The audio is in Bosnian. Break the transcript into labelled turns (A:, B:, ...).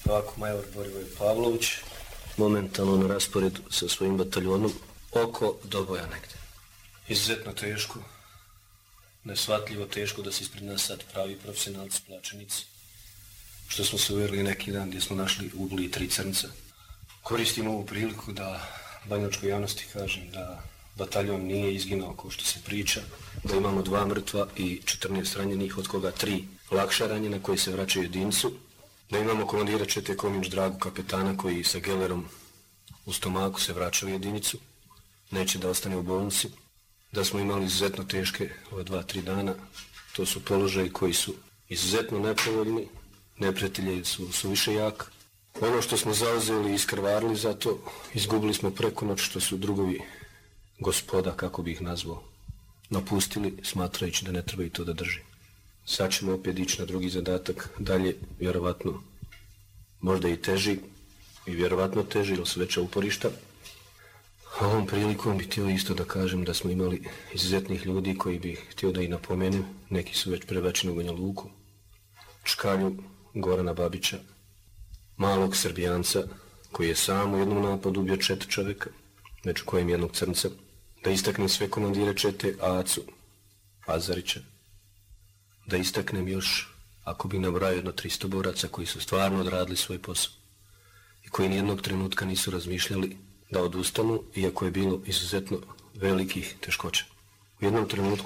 A: Ovako, major Borivoj Pavlović, momentalno na rasporedu sa svojim bataljonom, oko Doboja negde. Izuzetno teško, nesvatljivo teško da se ispred nas sad pravi profesionalci, plaćenici, što smo se uvjerili neki dan gdje smo našli ugli 3 crnca. Koristim ovu priliku da banjačkoj javnosti kažem da bataljon nije izginao kao što se priča, da imamo 2 mrtva i 14 ranjenih, od koga 3 lakša ranjena koji se vraćaju jedincu, da imamo komandira čete Kominč Dragu, kapetana, koji sa gelerom u stomaku se vraća u jedinicu, neće da ostane u bolnici, da smo imali izuzetno teške ova 2-3 dana, to su položaji koji su izuzetno nepovoljni, neprijatelji su više jak. Ono što smo zauzeli i iskrvarili za to, izgubili smo preko noć, što su drugovi gospoda, kako bi ih nazvao, napustili, smatrajući da ne treba i to da drži. Sad ćemo opet ići na drugi zadatak, dalje vjerovatno možda i teži, i vjerovatno teži, jer su veća uporišta. A ovom prilikom bih htio isto da kažem da smo imali izuzetnih ljudi koji bih htio da ih napomenem, neki su već prebačeni u Banja Luku, Čkalju, Gorana Babića, malog Srbijanca, koji je sam u jednom napadu ubio 4 čovjeka, među kojim jednog crnca, da istaknem sve komandire čete Acu, Azarića, da istaknem još, ako bi nabrajao, jedno 300 boraca koji su stvarno odradili svoj posao i koji nijednog trenutka nisu razmišljali da odustanu, iako je bilo izuzetno velikih teškoća. U jednom trenutku